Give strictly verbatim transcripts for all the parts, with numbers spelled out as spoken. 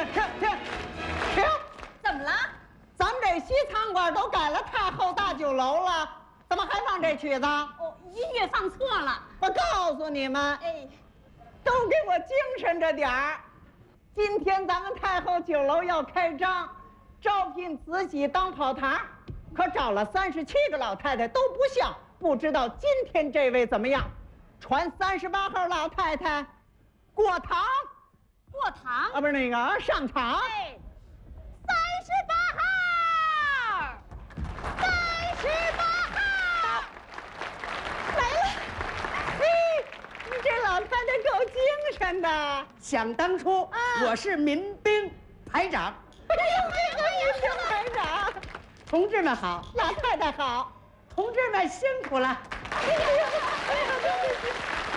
停停停！ 怎么了？ 咱们这西餐馆都改了太后大酒楼了，怎么还放这曲子？ 哦，音乐放错了。 我告诉你们， 哎， 都给我精神着点儿。今天咱们太后酒楼要开张，招聘慈禧当跑堂，可找了三十七个老太太都不像，不知道今天这位怎么样？传三十八号老太太过堂过堂啊，不是那个上场。 哎，三十八号，三十八号来了。 嘿，你这老太太够精神的。 想当初， 啊我是民兵排长。 哎呦，这个民兵排长， 同志们好， 老太太好。 同志们辛苦了。 哎呀呀，哎呀，对不起。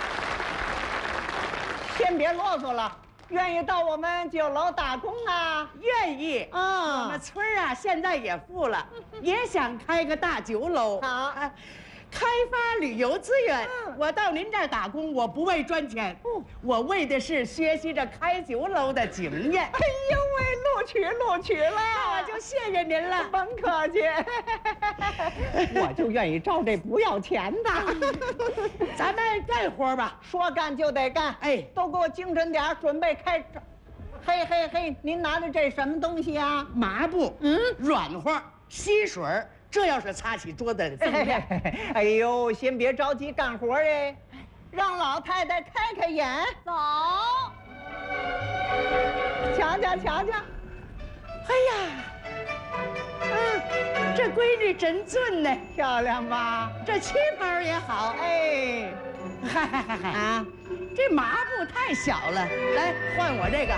先别啰嗦了，愿意到我们酒楼打工啊？ 愿意。我啊们，村儿啊，现在也富了，也想开个大酒楼。 好啊开发旅游资源。 嗯我到您这儿打工，我不为赚钱，我为的是学习着开酒楼的经验。 哎呦喂，录取录取了， 那我就谢谢您了。 甭客气，我就愿意招这不要钱的。 咱们干活吧。 说干就得干， 哎都给我精神点儿，准备开张。嘿嘿嘿，您拿的这什么东西啊？ 麻布， 嗯软和，吸水儿，这要是擦起桌子来怎么样？ 哎呦，先别着急干活哎，让老太太开开眼， 走， 瞧瞧瞧瞧。 哎呀，嗯，这闺女真俊呢， 漂亮吧？ 这旗袍也好。 哎， 嗨嗨嗨嗨， 啊， 这麻布太小了，来换我这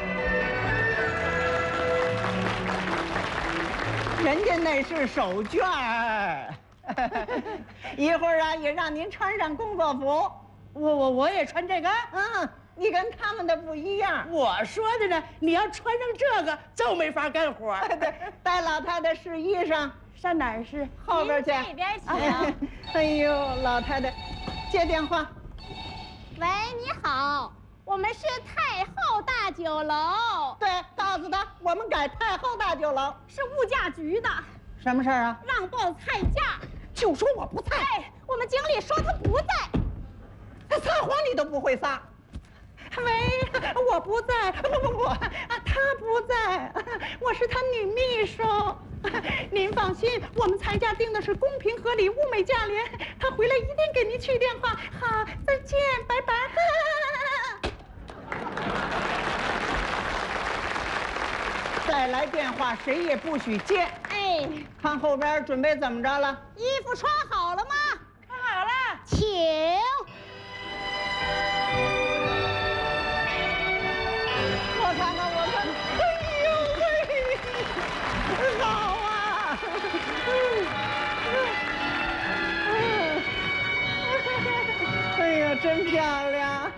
个。 人家那是手绢儿。一会儿啊，也让您穿上工作服。 我我我也穿这个。 嗯，你跟他们的不一样。 我说的呢，你要穿上这个就没法干活。 对，带老太太试衣裳， 上哪儿是？ 后边去。 您这边请。 哎哎呦，老太太，接电话。 喂，你好，我们是太后大酒楼， 对，告诉他我们改太后大酒楼。 是物价局的， 什么事儿啊？ 让报菜价。 就说我不在， 哎，我们经理说他不在。 撒谎你都不会撒。喂，我不在，不不不，啊，他不在，我是他女秘书。您放心，我们菜价定的是公平合理、物美价廉。他回来一定给您去电话。好，再见，拜拜。再来电话，谁也不许接。 哎， 看后边准备怎么着了？ 衣服穿好了吗？ 穿好了。 请。 我看看，我看看，哎呦喂，好啊！哎呀，真漂亮！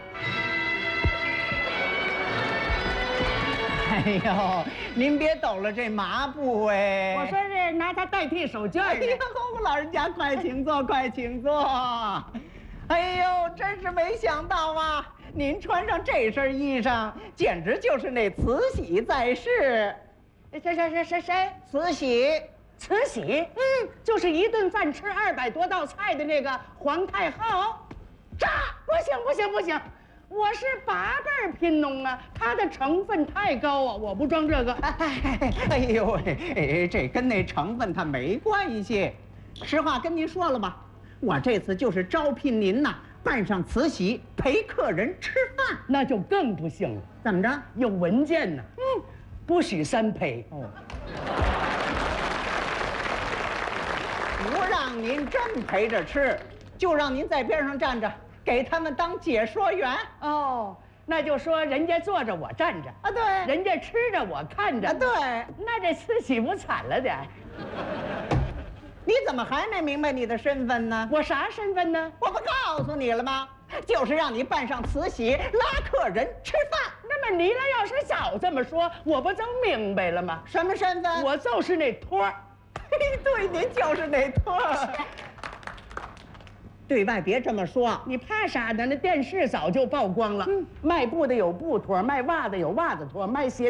哎呦，您别抖了这麻布哎！ 我说是拿它代替手绢呢。 哎呦，老人家快请坐，快请坐。哎呦，真是没想到啊！您穿上这身衣裳，简直就是那慈禧在世。 谁谁谁谁谁？ 慈禧， 慈禧？嗯，就是一顿饭吃二百多道菜的那个皇太后。炸！不行不行不行，我是八辈儿贫农啊，它的成分太高啊，我不装这个。 哎，哎呦喂，哎，这跟那成分它没关系。实话跟您说了吧，我这次就是招聘您呐，扮上慈禧陪客人吃饭。 那就更不行了， 怎么着？ 有文件呢。嗯，不许三陪。 哦，不让您真陪着吃，就让您在边上站着，给他们当解说员。 哦，那就说人家坐着我站着， 啊，对， 人家吃着我看着。 啊，对， 那这慈禧不惨了点？ 你怎么还没明白你的身份呢？ 我啥身份呢？ 我不告诉你了吗？就是让你扮上慈禧拉客人吃饭。 那么你俩要是早这么说，我不就明白了吗？ 什么身份？ 我就是那托儿。 对，您就是那托儿。对外别这么说， 你怕啥呢？那电视早就曝光了。嗯，卖布的有布托，卖袜子有袜子托，卖鞋。